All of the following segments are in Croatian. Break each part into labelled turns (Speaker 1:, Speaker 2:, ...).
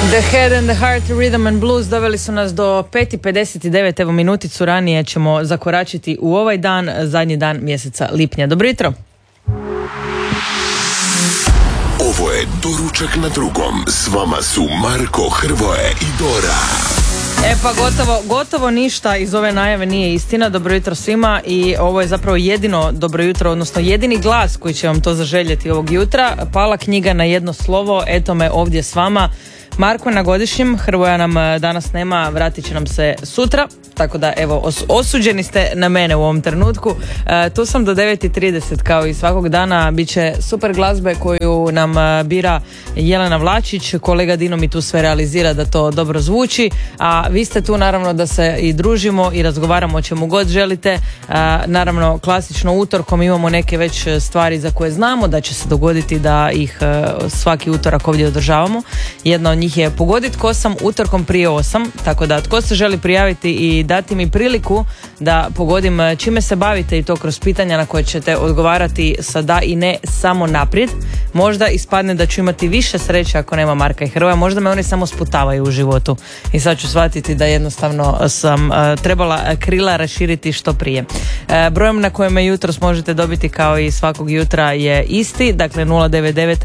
Speaker 1: The Head and the Heart, Rhythm and Blues doveli su nas do 5:59, evo minuticu ranije ćemo zakoračiti u ovaj dan, zadnji dan mjeseca lipnja. Dobro jutro.
Speaker 2: Ovo je Doručak na drugom, s vama su Marko, Hrvoje i Dora.
Speaker 1: E pa gotovo ništa iz ove najave nije istina. Dobro jutro svima i ovo je zapravo jedino dobro jutro, odnosno jedini glas koji će vam to zaželjeti ovog jutra. Pala knjiga na jedno slovo, eto me ovdje s vama. Marko je na godišnjem, Hrvoja nam danas nema, vratit će nam se sutra, tako da evo osuđeni ste na mene u ovom trenutku. Tu sam do 9:30 kao i svakog dana, bit će super glazbe koju nam bira Jelena Vlačić, kolega Dino mi tu sve realizira da to dobro zvuči, a vi ste tu naravno da se i družimo i razgovaramo o čemu god želite. Naravno klasično utorkom imamo neke već stvari za koje znamo da će se dogoditi da ih svaki utorak ovdje održavamo. Jedna od njih je pogodit ko sam utorkom prije 8, tako da tko se želi prijaviti i dati mi priliku da pogodim čime se bavite i to kroz pitanja na koje ćete odgovarati sa da i ne samo naprijed. Možda ispadne da ću imati više sreće ako nema Marka i Hrvoja, možda me oni samo sputavaju u životu i sad ću shvatiti da jednostavno sam trebala krila raširiti što prije. Brojem na kojem me jutros možete dobiti kao i svakog jutra je isti, dakle 099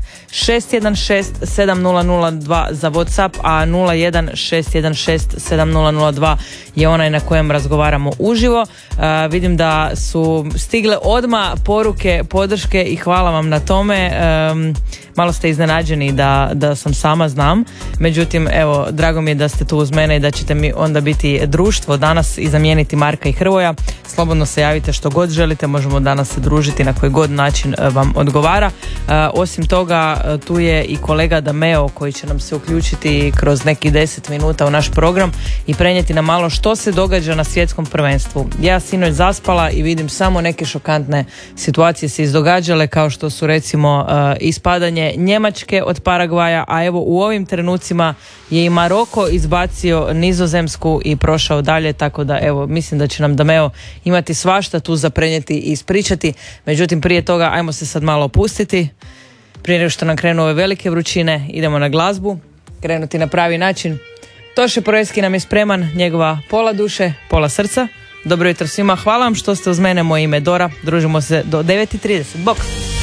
Speaker 1: 616 7002 za WhatsApp, a 01616 7002 je onaj na kojem razgovaramo uživo. Vidim da su stigle odmah poruke podrške i hvala vam na tome. Malo ste iznenađeni da sam sama, znam, međutim evo drago mi je da ste tu uz mene i da ćete mi onda biti društvo danas i zamijeniti Marka i Hrvoja. Slobodno se javite što god želite, možemo danas se družiti na koji god način vam odgovara. Osim toga tu je i kolega Dameo koji će nam se uključiti kroz nekih 10 minuta u naš program i prenijeti nam malo što se događa na svjetskom prvenstvu. Ja sinoć zaspala i vidim samo neke šokantne situacije se izdogađale, kao što su recimo ispadanje Njemačke od Paragvaja, a evo u ovim trenucima je i Maroko izbacio Nizozemsku i prošao dalje, tako da evo mislim da će nam Dameo imati svašta tu za prenijeti i ispričati. Međutim prije toga ajmo se sad malo opustiti. Prije nego što nam krenu ove velike vrućine, idemo na glazbu, krenuti na pravi način. Toše Porojski nam je spreman, njegova pola duše, pola srca. Dobro jutro svima, hvala vam što ste uz mene, moje ime Dora, družimo se do 9:30, bok!